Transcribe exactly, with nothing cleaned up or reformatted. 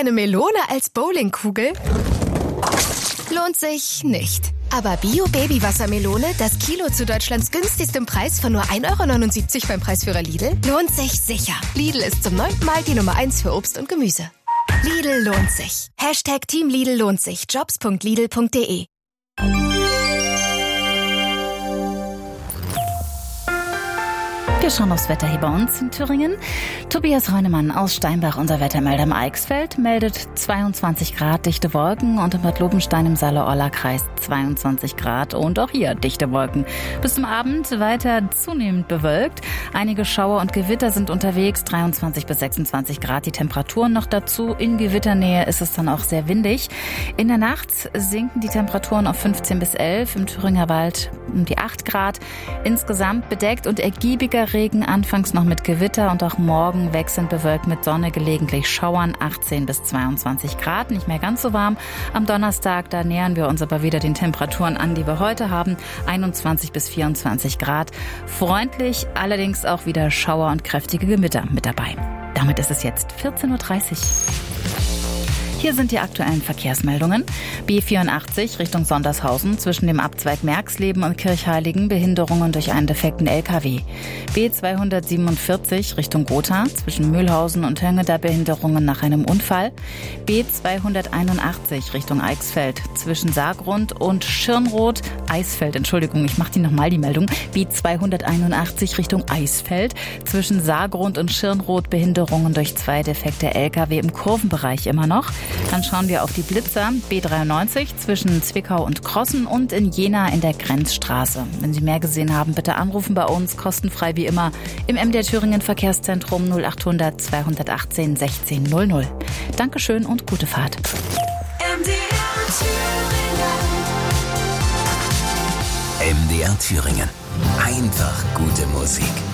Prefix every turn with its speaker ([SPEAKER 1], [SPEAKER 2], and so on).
[SPEAKER 1] eine Melone als Bowlingkugel? Lohnt sich nicht. Aber Bio-Baby-Wassermelone, das Kilo zu Deutschlands günstigstem Preis von nur ein Euro neunundsiebzig beim Preisführer Lidl, lohnt sich sicher. Lidl ist zum neunten Mal die Nummer eins für Obst und Gemüse. Lidl lohnt sich. Hashtag Team Lidl lohnt sich. jobs punkt lidl punkt de.
[SPEAKER 2] Wir schauen aufs Wetter hier bei uns in Thüringen. Tobias Reunemann aus Steinbach, unser Wettermelder im Eichsfeld, meldet zweiundzwanzig Grad, dichte Wolken, und in Bad Lobenstein im Saale-Orla-Kreis zweiundzwanzig Grad und auch hier dichte Wolken. Bis zum Abend weiter zunehmend bewölkt. Einige Schauer und Gewitter sind unterwegs, dreiundzwanzig bis sechsundzwanzig Grad die Temperaturen noch dazu. In Gewitternähe ist es dann auch sehr windig. In der Nacht sinken die Temperaturen auf fünfzehn bis elf, im Thüringer Wald um die acht Grad. Insgesamt bedeckt und ergiebiger Regen, anfangs noch mit Gewitter, und auch morgen wechselnd bewölkt mit Sonne, gelegentlich Schauern, achtzehn bis zweiundzwanzig Grad, nicht mehr ganz so warm. Am Donnerstag, da nähern wir uns aber wieder den Temperaturen an, die wir heute haben, einundzwanzig bis vierundzwanzig Grad. Freundlich, allerdings auch wieder Schauer und kräftige Gewitter mit dabei. Damit ist es jetzt vierzehn Uhr dreißig. Hier sind die aktuellen Verkehrsmeldungen. B vierundachtzig Richtung Sondershausen zwischen dem Abzweig Merxleben und Kirchheiligen, Behinderungen durch einen defekten L K W. B zweihundertsiebenundvierzig Richtung Gotha zwischen Mühlhausen und Höngeda, Behinderungen nach einem Unfall. B zweihunderteinundachtzig Richtung Eichsfeld zwischen Saargrund und Schirnroth, Eisfeld, Entschuldigung, ich mache die nochmal die Meldung. B zweihunderteinundachtzig Richtung Eisfeld zwischen Saargrund und Schirnroth, Behinderungen durch zwei defekte L K W im Kurvenbereich immer noch. Dann schauen wir auf die Blitzer. B dreiundneunzig zwischen Zwickau und Krossen und in Jena in der Grenzstraße. Wenn Sie mehr gesehen haben, bitte anrufen bei uns, kostenfrei wie immer, im M D R Thüringen Verkehrszentrum null achthundert zweihundertachtzehn sechzehn null null. Dankeschön und gute Fahrt.
[SPEAKER 3] M D R Thüringen. M D R Thüringen. Einfach gute Musik.